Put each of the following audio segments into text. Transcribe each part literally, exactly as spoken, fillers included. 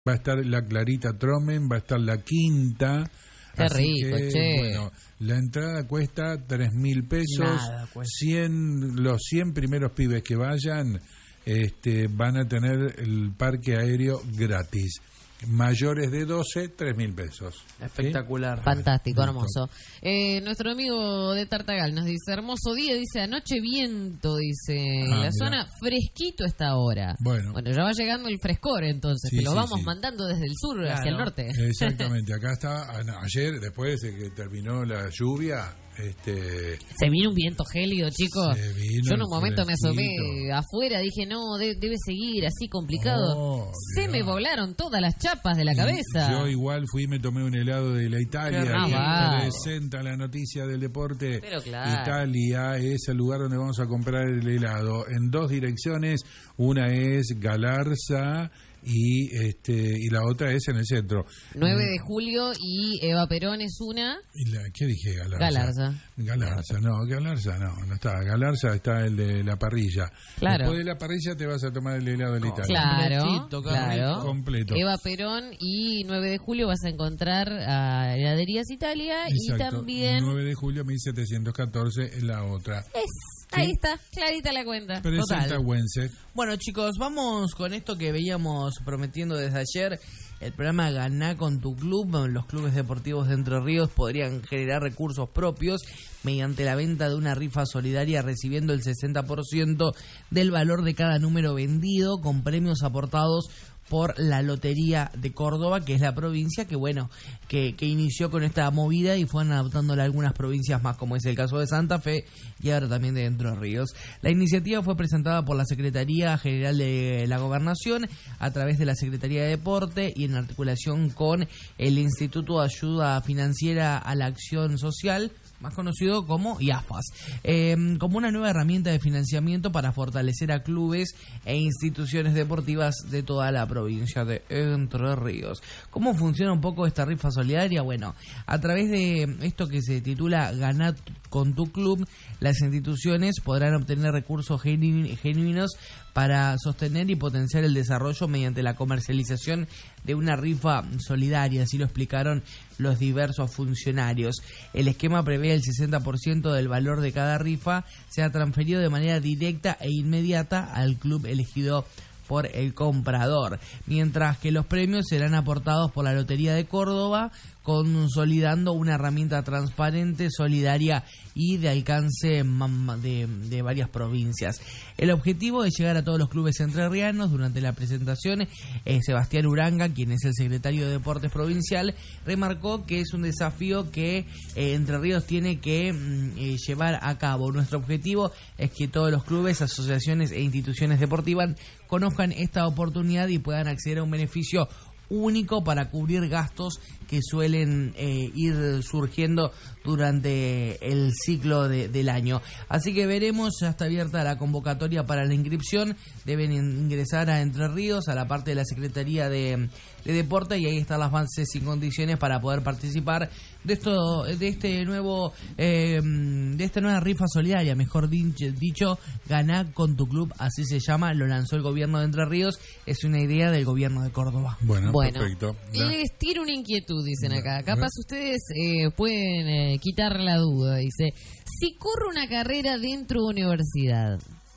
va a estar la Clarita Tromen, va a estar la Quinta. Qué así rico, que, che. Bueno, la entrada cuesta tres mil pesos. Nada cuesta. cien, los cien primeros pibes que vayan este, van a tener el parque aéreo gratis. Mayores de doce, tres mil pesos. Espectacular. Fantástico, Listo. hermoso. Eh, nuestro amigo de Tartagal nos dice, hermoso día, dice, anoche viento, dice, Ah, la mirá. zona fresquito está ahora. Bueno. Bueno, ya va llegando el frescor entonces, Sí, que lo sí, vamos sí. mandando desde el sur Claro. hacia el norte. Exactamente, acá está, ah, no, ayer, después de que terminó la lluvia, este... Se vino un viento gélido, chicos. Se vino Yo en el un momento me asomé fresquito. afuera, dije, no, de- debe seguir así complicado. Oh, Se me mirá. volaron todas las chapas de la cabeza. Yo igual fui y me tomé un helado de la Italia, Qué que rico. Ah, va. presenta la noticia del deporte. Pero claro. Italia es el lugar donde vamos a comprar el helado en dos direcciones, una es Galarza y este y la otra es en el centro. nueve de julio y Eva Perón es una. ¿Y la, ¿Qué dije? Galarza. Galarza. Galarza, no, Galarza no, no está. Galarza está el de la parrilla. Claro. Después de la parrilla te vas a tomar el helado de la Italia. Claro, Completito, qué claro. rico. Completo. Eva Perón y nueve de julio vas a encontrar a Heladerías Italia y Exacto. también... nueve de julio mil setecientos catorce es la otra. Es, ahí está, clarita la cuenta. Presenta Wense. Bueno, chicos, vamos con esto que veíamos prometiendo desde ayer. El programa Ganá con tu club. Los clubes deportivos de Entre Ríos podrían generar recursos propios mediante la venta de una rifa solidaria, recibiendo el sesenta por ciento del valor de cada número vendido, con premios aportados por la Lotería de Córdoba, que es la provincia que, bueno, que, que inició con esta movida y fueron adaptándola a algunas provincias más, como es el caso de Santa Fe y ahora también de Entre Ríos. La iniciativa fue presentada por la Secretaría General de la Gobernación a través de la Secretaría de Deporte y en articulación con el Instituto de Ayuda Financiera a la Acción Social, más conocido como I A F A S, eh, como una nueva herramienta de financiamiento para fortalecer a clubes e instituciones deportivas de toda la provincia de Entre Ríos. ¿Cómo funciona un poco esta rifa solidaria? Bueno, a través de esto que se titula Ganá con tu club, las instituciones podrán obtener recursos genu- genuinos para sostener y potenciar el desarrollo mediante la comercialización de una rifa solidaria, así lo explicaron los diversos funcionarios. El esquema prevé el sesenta por ciento del valor de cada rifa sea transferido de manera directa e inmediata al club elegido por el comprador, mientras que los premios serán aportados por la Lotería de Córdoba, consolidando una herramienta transparente, solidaria y de alcance de, de varias provincias. El objetivo es llegar a todos los clubes entrerrianos. Durante la presentación, eh, Sebastián Uranga, quien es el secretario de Deportes Provincial, remarcó que es un desafío que eh, Entre Ríos tiene que mm, eh, llevar a cabo. Nuestro objetivo es que todos los clubes, asociaciones e instituciones deportivas conozcan esta oportunidad y puedan acceder a un beneficio único para cubrir gastos que suelen eh, ir surgiendo durante el ciclo de, del año. Así que veremos, ya está abierta la convocatoria para la inscripción. Deben ingresar a Entre Ríos, a la parte de la Secretaría de, de Deporte, y ahí están las bases y condiciones para poder participar de esto, de este nuevo, eh, de esta nueva rifa solidaria, mejor dicho, Ganá con tu club, así se llama. Lo lanzó el gobierno de Entre Ríos, es una idea del gobierno de Córdoba. Bueno, Bueno, perfecto. Ya. les tiro una inquietud, dicen acá. Ya. Capaz ustedes eh, pueden eh, quitar la duda. Dice, si corro una carrera dentro de universidad,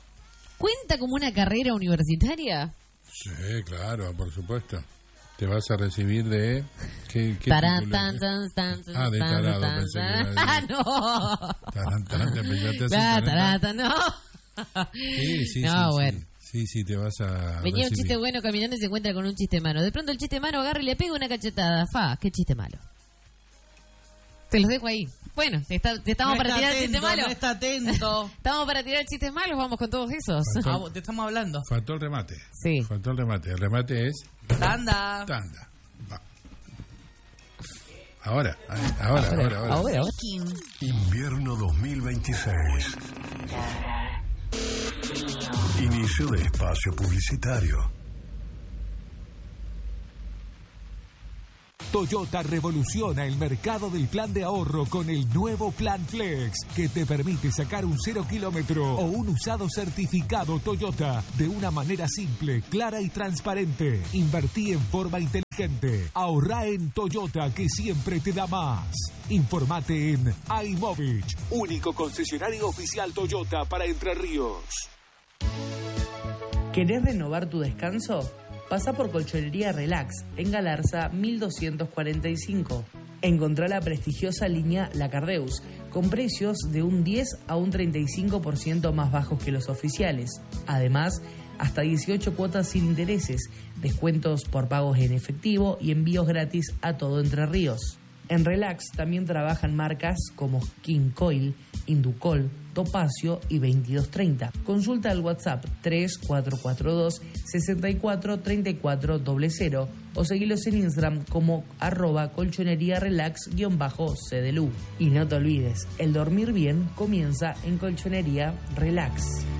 ¿cuenta como una carrera universitaria? Sí, claro, por supuesto. Te vas a recibir de... ¿Qué, qué Tarán, título? tan, tan, tan, Ah, de tan, tarado, tan, pensé que tan. era de- ¡Ah, no! Tarán, tarán, te empezaste a hacer La, tarán, tarán, tarán. tan, no. Sí, sí, No, sí, bueno. sí. Sí, sí, te vas a Venía un recibir. chiste bueno caminando y se encuentra con un chiste malo. De pronto el chiste malo agarra y le pega una cachetada. Fa, qué chiste malo. Te los dejo ahí. Bueno, te, está- te estamos No para está tirar el chiste atento, malo. no está atento. Estamos para tirar chistes malos, vamos con todos esos. Faltó- Ah, vos- te estamos hablando. Faltó el remate. Sí. Faltó el remate. El remate es Tanda. tanda. Va. Ahora, ahora, ahora, ahora. Ahora, ahora. Invierno dos mil veintiséis. Inicio de espacio publicitario. Toyota revoluciona el mercado del plan de ahorro con el nuevo Plan Flex, que te permite sacar un cero kilómetro o un usado certificado Toyota de una manera simple, clara y transparente. Invertí en forma inteligente. Ahorrá en Toyota, que siempre te da más. Informate en iMovich, único concesionario oficial Toyota para Entre Ríos. ¿Querés renovar tu descanso? Pasa por Colchonería Relax, en Galarza mil doscientos cuarenta y cinco. Encontrá la prestigiosa línea La Cardeus, con precios de un diez a un treinta y cinco por ciento más bajos que los oficiales. Además, hasta dieciocho cuotas sin intereses, descuentos por pagos en efectivo y envíos gratis a todo Entre Ríos. En Relax también trabajan marcas como King Coil, Inducol, Topacio y veintidós treinta. Consulta al WhatsApp tres cuatro cuatro dos, seis cuatro tres cuatro cero cero o seguilos en Instagram como arroba colchonería relax guión bajo C D L U. Y no te olvides, el dormir bien comienza en Colchonería Relax.